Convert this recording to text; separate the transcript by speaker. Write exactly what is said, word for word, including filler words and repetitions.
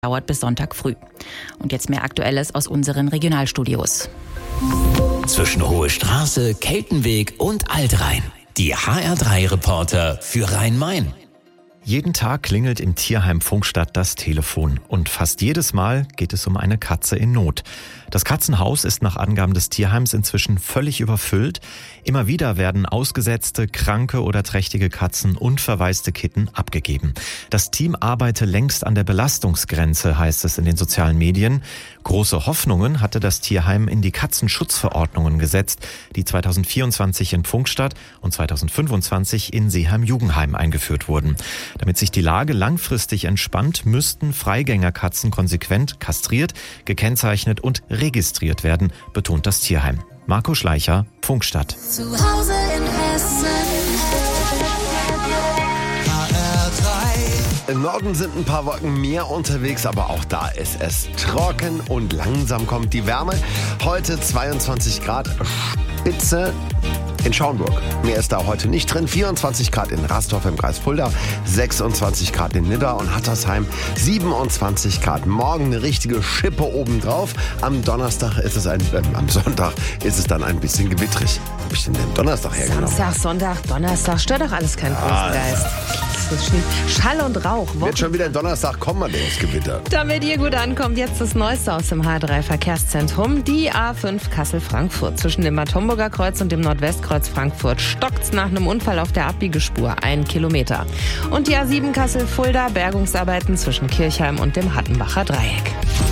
Speaker 1: dauert bis Sonntag früh. Und jetzt mehr Aktuelles aus unseren Regionalstudios.
Speaker 2: Zwischen Hohe Straße, Keltenweg und Altrhein. Die H R drei Reporter für Rhein-Main.
Speaker 3: Jeden Tag klingelt im Tierheim Pfungstadt das Telefon und fast jedes Mal geht es um eine Katze in Not. Das Katzenhaus ist nach Angaben des Tierheims inzwischen völlig überfüllt. Immer wieder werden ausgesetzte, kranke oder trächtige Katzen und verwaiste Kitten abgegeben. Das Team arbeite längst an der Belastungsgrenze, heißt es in den sozialen Medien. Große Hoffnungen hatte das Tierheim in die Katzenschutzverordnungen gesetzt, die zweitausendvierundzwanzig in Pfungstadt und zweitausendfünfundzwanzig in Seeheim-Jugendheim eingeführt wurden. Damit sich die Lage langfristig entspannt, müssten Freigängerkatzen konsequent kastriert, gekennzeichnet und registriert werden, betont das Tierheim. Marco Schleicher, Pfungstadt.
Speaker 4: Zu Hause in Hessen. H R drei.
Speaker 5: Im Norden sind ein paar Wolken mehr unterwegs, aber auch da ist es trocken und langsam kommt die Wärme. Heute zweiundzwanzig Grad, Spitze in Schaumburg. Mehr ist da heute nicht drin. vierundzwanzig Grad in Rastorf im Kreis Fulda, sechsundzwanzig Grad in Nidda und Hattersheim, siebenundzwanzig Grad. Morgen eine richtige Schippe obendrauf. Am Donnerstag ist es ein, äh, am Sonntag ist es dann ein bisschen gewittrig. Wo hab ich denn den Donnerstag hergenommen?
Speaker 6: Samstag, Sonntag, Donnerstag, stört doch alles keinen großen Geist. Das ist Schall und Rauch.
Speaker 5: Wird schon wieder Donnerstag kommen, allerdings Gewitter.
Speaker 6: Damit ihr gut ankommt, jetzt das Neueste aus dem H R drei Verkehrszentrum. Die A fünf Kassel-Frankfurt. Zwischen dem Bad Homburger Kreuz und dem Nordwestkreuz Frankfurt stockt's nach einem Unfall auf der Abbiegespur. Ein Kilometer. Und die A sieben Kassel-Fulda. Bergungsarbeiten zwischen Kirchheim und dem Hattenbacher Dreieck.